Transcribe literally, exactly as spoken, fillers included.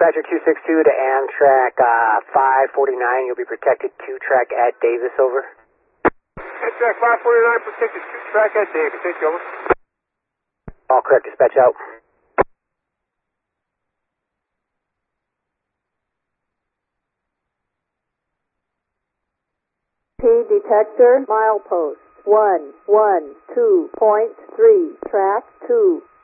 Dispatcher two six two to Amtrak uh, five forty-nine. You'll be protected two track at Davis, over. Amtrak five forty-nine, protected two track at Davis. Thank you, over. All correct, dispatch out. P detector, milepost one one two point three, track two.